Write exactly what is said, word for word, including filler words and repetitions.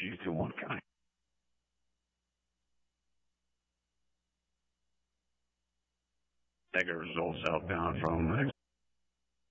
G two one County. Negative results outbound from